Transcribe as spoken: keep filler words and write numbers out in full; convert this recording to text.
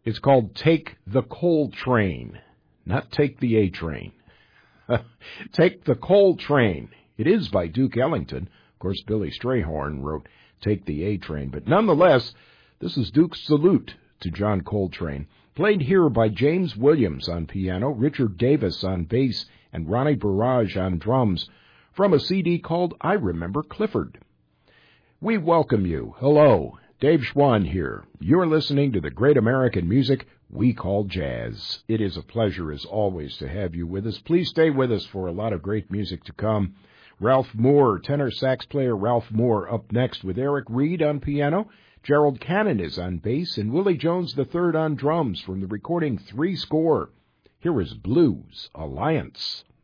It's called Take the Coal Train, not Take the A Train. Take the Coal Train. It is by Duke Ellington. Of course, Billy Strayhorn wrote Take the A Train. But nonetheless, this is Duke's salute to John Coltrane, played here by James Williams on piano, Richard Davis on bass, and Ronnie Barrage on drums, from a C D called I Remember Clifford. We welcome you. Hello, Dave Schwann here. You're listening to the great American music we call jazz. It is a pleasure, as always, to have you with us. Please stay with us for a lot of great music to come. Ralph Moore, tenor sax player Ralph Moore, up next with Eric Reed on piano. Gerald Cannon is on bass, and Willie Jones the third on drums from the recording Three Score. Here is Blues Alliance.